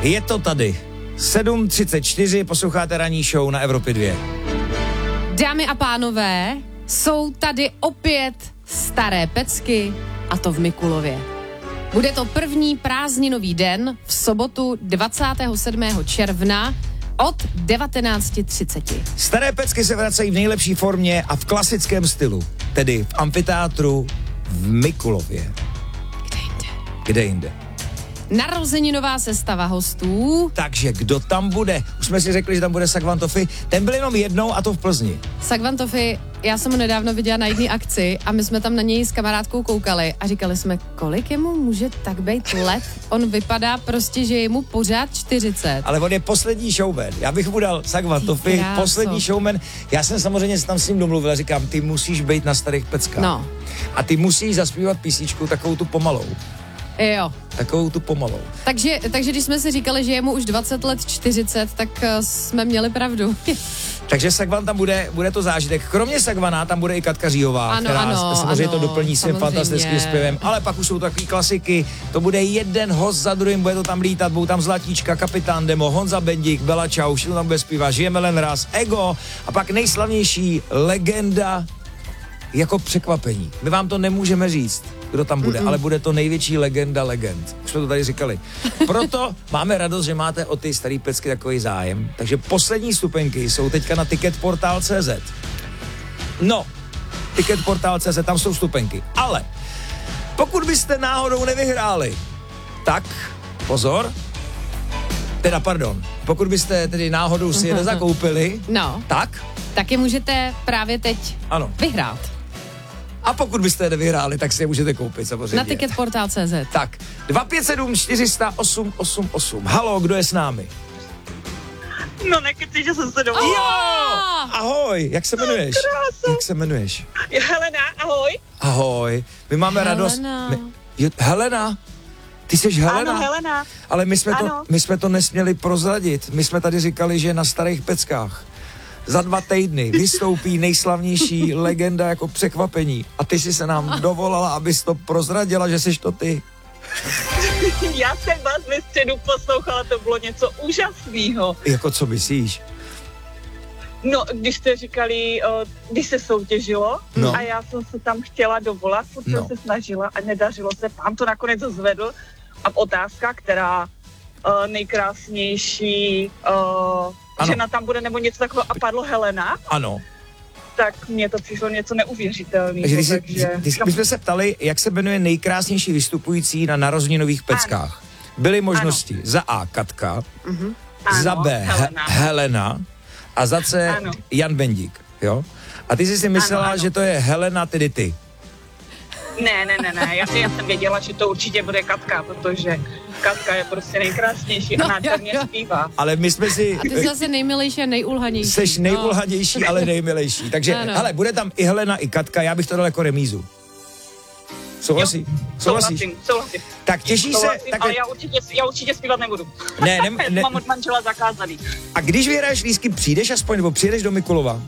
Je to tady. 7:34, posloucháte ranní show na Evropě 2. Dámy a pánové, jsou tady opět staré pecky, a to v Mikulově. Bude to první prázdninový den v sobotu 27. června od 19:30. Staré pecky se vracejí v nejlepší formě a v klasickém stylu, tedy v amfiteátru v Mikulově. Kde jinde? Narozeninová sestava hostů. Takže kdo tam bude? Už jsme si řekli, že tam bude Sagvantofi. Ten byl jenom jednou a to v Plzni. Sagvantofi, já jsem ho nedávno viděla na jedné akci a my jsme tam na něj s kamarádkou koukali a říkali jsme, kolik jemu může tak být let? On vypadá prostě, že je mu pořád 40. Ale on je poslední showman. Já bych mu dal Sagvantofi, poslední showman. Já jsem samozřejmě tam s ním domluvil a říkám, ty musíš být na starých peckách. No. A ty musíš zaspívat písničku takovou tu pomalou. Jo. Takovou tu pomalou. Takže když jsme si říkali, že je mu už 20 let 40, tak jsme měli pravdu. Takže Sagvan tam bude to zážitek. Kromě Sagvana tam bude i Katka Říhová, která samozřejmě to doplní svým fantastickým zpěvem, ale pak už jsou takový klasiky, to bude jeden host za druhým, bude to tam lítat, budou tam Zlatíčka, Kapitán Demo, Honza Bendík, Bela Čau, všechno tam bude zpívat, Žijeme len raz, Ego a pak nejslavnější legenda jako překvapení. My vám to nemůžeme říct, kdo tam bude, ale bude to největší legenda legend. Už jsme to tady říkali. Proto máme radost, že máte o ty starý pecky takový zájem. Takže poslední stupenky jsou teďka na ticketportal.cz. No, ticketportal.cz, tam jsou stupenky. Ale pokud byste náhodou nevyhráli, tak pozor, pokud byste tedy náhodou si je nezakoupili, tak je můžete právě teď vyhrát. A pokud byste je nevyhráli, tak si je můžete koupit samozřejmě. Na ticketportal.cz. Tak, 257 400 888. Haló, kdo je s námi? No nekeci, že jsem se dovolila. Jo! Ahoj, jak se jmenuješ? Jak se jmenuješ? Helena, ahoj. Ahoj, my máme radost. Helena? Ty jsi Helena? Ano, Helena. Ale my jsme to nesměli prozradit. My jsme tady říkali, že na starých peckách za 2 týdny vystoupí nejslavnější legenda jako překvapení. A ty jsi se nám dovolala, abys to prozradila, že jsi to ty. Já jsem vás ve středu poslouchala, to bylo něco úžasného. Jako co myslíš? No, když jste říkali, když se soutěžilo a já jsem se tam chtěla dovolat, protože jsem se snažila a nedařilo se, pán to nakonec zvedl a otázka, která nejkrásnější žena tam bude nebo něco takového a padlo Helena. Ano. Tak mně to přišlo něco neuvěřitelného. My jsme se ptali, jak se jmenuje nejkrásnější vystupující na narozeninových peckách. Byly možnosti za A Katka, za B Helena a za C Jan Bendík, jo? A ty jsi si myslela, že to je Helena, tedy ty. Ne, já jsem věděla, že to určitě bude Katka, protože Katka je prostě nejkrásnější a nádherně zpívá. Ale my jsme si... A ty jsi zase nejmilejší a nejulhanější. Jseš nejulhanější, ale nejmilejší. Takže, hele, bude tam i Helena, i Katka, já bych to dal jako remízu. Souhlasíš? Souhlasím. Tak těší se... Ale já určitě zpívat nebudu. Ne. Mám od manžela zakázaný. A když vyhraješ lístky, přijdeš aspoň, nebo přijedeš do Mikulova?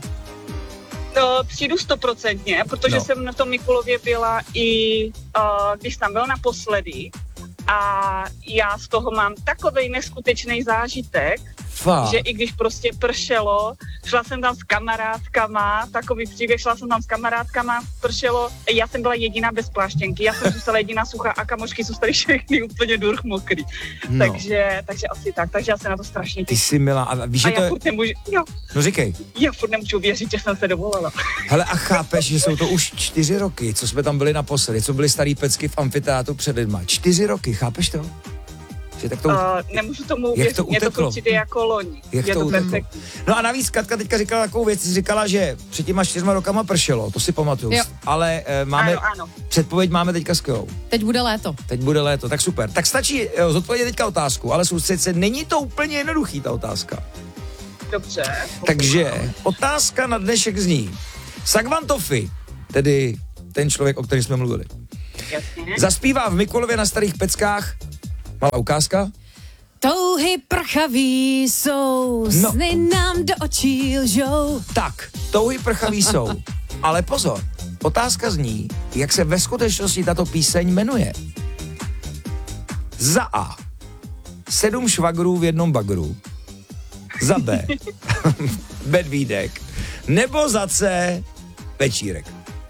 Přijdu 100%, protože jsem na tom Mikulově byla i když tam byl naposledy a já z toho mám takovej neskutečný zážitek, že i když prostě pršelo, šla jsem tam s kamarádkama, takový příběh, šla jsem tam s kamarádkama, pršelo, já jsem byla jediná bez pláštěnky, já jsem zůstala jediná suchá a kamošky zůstaly všechny úplně durch mokrý. Takže asi tak, takže já se na to strašně těším. Ty jsi milá a víš, že to je... No říkej. Já furt nemůžu věřit, že jsem se dovolala. Hele a chápeš, že jsou to už 4 roky, co jsme tam byli naposledy, co byly starý pecky v amfiteátru před lidma. 4 roky, chápeš to? Tak to, nemůžu tomu uvěřit, mě to přijde jako loni. Jak to uteklo? No a navíc Katka teďka říkala takovou věc, říkala, že před těma 4 rokama pršelo, to si pamatuju, ale máme, předpověď máme teďka skvělou. Teď bude léto. Tak super. Tak stačí zodpovědět teďka otázku, ale soustředit se, není to úplně jednoduchý ta otázka. Dobře. Takže otázka na dnešek zní, Sagvantofi, tedy ten člověk, o kterém jsme mluvili, zaspívá v Mikulově na starých peckách. Malá ukázka. Touhy prchaví jsou, sny nám do očí lžou. Tak, touhy prchaví jsou. Ale pozor, otázka zní, jak se ve skutečnosti tato píseň jmenuje. Za A. 7 švagrů v jednom bagru, za B medvídek, nebo za C večírek.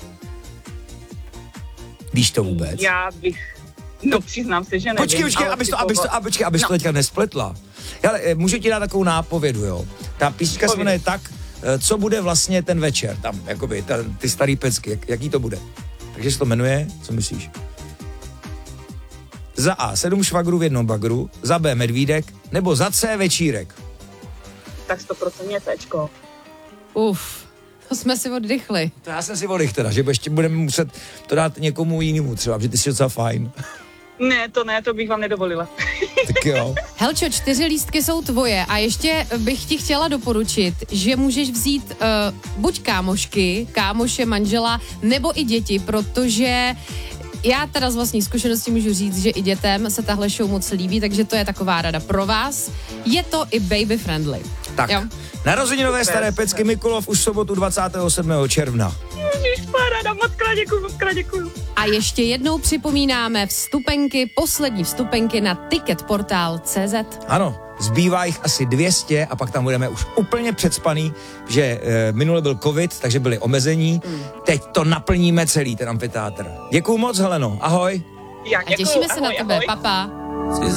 Víš to vůbec? Já bych, přiznám se, že nevím. Počkej, abys to teďka nespletla. Ale můžu ti dát takovou nápovědu, jo. Ta písnička se jmenuje tak, co bude vlastně ten večer, tam, jakoby, ty starý pecky, jaký to bude. Takže se to jmenuje, co myslíš? Za A 7 švagrů v jednom bagru, za B medvídek, nebo za C večírek. Tak 100% Cčko. To jsme si oddychli. To já jsem si oddych teda, že ještě budeme muset to dát někomu jinému třeba, že ty jsi docela fajn. Ne, to bych vám nedovolila. Tak jo. Helčo, 4 lístky jsou tvoje a ještě bych ti chtěla doporučit, že můžeš vzít buď kámoše, manžela, nebo i děti, protože já teda z vlastní zkušenosti můžu říct, že i dětem se tahle show moc líbí, takže to je taková rada pro vás. Je to i baby friendly. Tak, jo. Narozeninové staré pecky Mikulov už v sobotu 27. června. Ježišparáda, moc krát děkuju. A ještě jednou připomínáme poslední vstupenky na ticketportal.cz. Ano, zbývá jich asi 200 a pak tam budeme už úplně předspaný, že minule byl covid, takže byly omezení. Teď to naplníme celý ten amfiteátr. Děkuju moc, Heleno, ahoj. Já děkuju, a těšíme se ahoj, na tebe, ahoj. papa.